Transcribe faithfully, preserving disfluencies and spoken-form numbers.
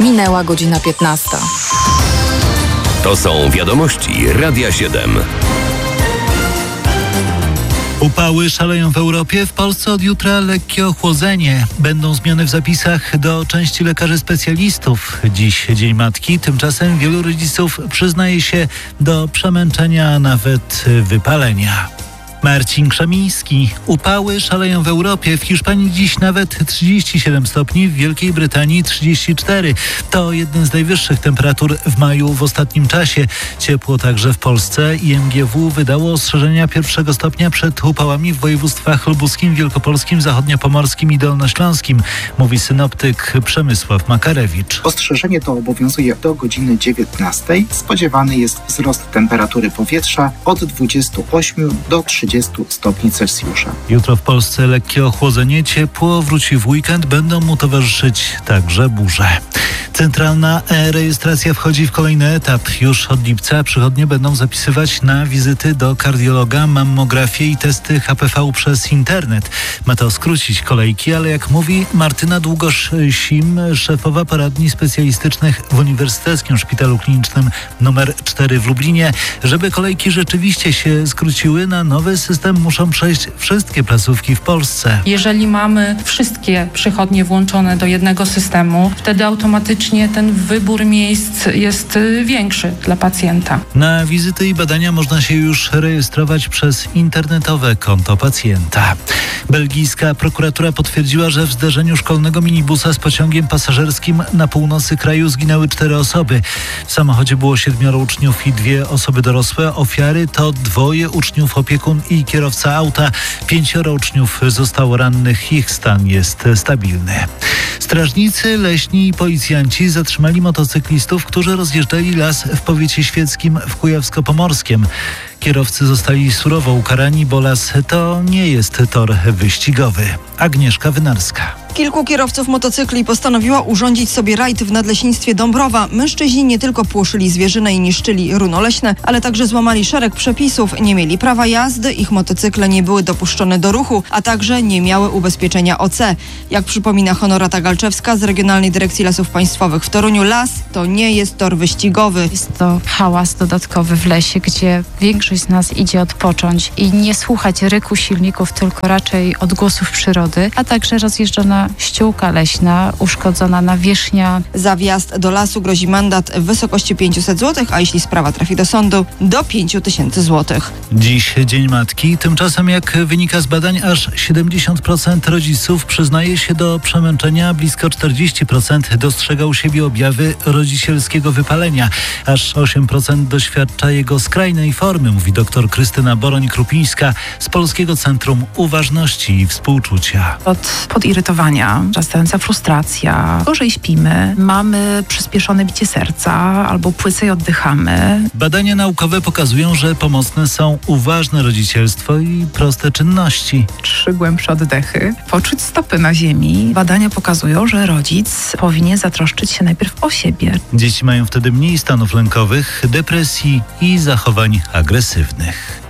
Minęła godzina piętnasta. To są wiadomości Radia siedem. Upały szaleją w Europie. W Polsce od jutra lekkie ochłodzenie. Będą zmiany w zapisach do części lekarzy specjalistów. Dziś Dzień Matki. Tymczasem wielu rodziców przyznaje się do przemęczenia, a nawet wypalenia. Marcin Krzemiński. Upały szaleją w Europie. W Hiszpanii dziś nawet trzydzieści siedem stopni, w Wielkiej Brytanii trzydzieści cztery. To jeden z najwyższych temperatur w maju w ostatnim czasie. Ciepło także w Polsce. I M G W wydało ostrzeżenia pierwszego stopnia przed upałami w województwach lubuskim, wielkopolskim, zachodniopomorskim i dolnośląskim, mówi synoptyk Przemysław Makarewicz. Ostrzeżenie to obowiązuje do godziny dziewiętnastej. Spodziewany jest wzrost temperatury powietrza od dwudziestu ośmiu do trzydziestu stopni Celsjusza. Jutro w Polsce lekkie ochłodzenie, ciepło wróci w weekend, będą mu towarzyszyć także burze. Centralna e-rejestracja wchodzi w kolejny etap. Już od lipca przychodnie będą zapisywać na wizyty do kardiologa, mammografię i testy H P V przez internet. Ma to skrócić kolejki, ale jak mówi Martyna Długosz-Sim, szefowa poradni specjalistycznych w Uniwersyteckim Szpitalu Klinicznym numer cztery w Lublinie, żeby kolejki rzeczywiście się skróciły, na nowy system muszą przejść wszystkie placówki w Polsce. Jeżeli mamy wszystkie przychodnie włączone do jednego systemu, wtedy automatycznie ten wybór miejsc jest większy dla pacjenta. Na wizyty i badania można się już rejestrować przez internetowe konto pacjenta. Belgijska prokuratura potwierdziła, że w zderzeniu szkolnego minibusa z pociągiem pasażerskim na północy kraju zginęły cztery osoby. W samochodzie było siedmioro uczniów i dwie osoby dorosłe. Ofiary to dwoje uczniów, opiekun i kierowca auta. Pięcioro uczniów zostało rannych. Ich stan jest stabilny. Strażnicy leśni i policjanci zatrzymali motocyklistów, którzy rozjeżdżali las w powiecie świeckim w Kujawsko-Pomorskiem. Kierowcy zostali surowo ukarani, bo las to nie jest tor wyścigowy. Agnieszka Wynarska. Kilku kierowców motocykli postanowiło urządzić sobie rajd w nadleśnictwie Dąbrowa. Mężczyźni nie tylko płoszyli zwierzynę i niszczyli runo leśne, ale także złamali szereg przepisów. Nie mieli prawa jazdy, ich motocykle nie były dopuszczone do ruchu, a także nie miały ubezpieczenia O C. Jak przypomina Honorata Galczewska z Regionalnej Dyrekcji Lasów Państwowych w Toruniu, las to nie jest tor wyścigowy. Jest to hałas dodatkowy w lesie, gdzie większość z nas idzie odpocząć i nie słuchać ryku silników, tylko raczej odgłosów przyrody, a także rozjeżdżona ściółka leśna, uszkodzona nawierzchnia. Za wjazd do lasu grozi mandat w wysokości pięćset złotych, a jeśli sprawa trafi do sądu, do pięć tysięcy złotych. Dziś Dzień Matki. Tymczasem, jak wynika z badań, aż siedemdziesiąt procent rodziców przyznaje się do przemęczenia, blisko czterdzieści procent dostrzega u siebie objawy rodzicielskiego wypalenia. Aż osiem procent doświadcza jego skrajnej formy, mówi dr Krystyna Boroń-Krupińska z Polskiego Centrum Uważności i Współczucia. Od podirytowania, rastająca frustracja, gorzej śpimy, mamy przyspieszone bicie serca albo płycej oddychamy. Badania naukowe pokazują, że pomocne są uważne rodzicielstwo i proste czynności. Trzy głębsze oddechy, poczuć stopy na ziemi. Badania pokazują, że rodzic powinien zatroszczyć się najpierw o siebie. Dzieci mają wtedy mniej stanów lękowych, depresji i zachowań agresywnych.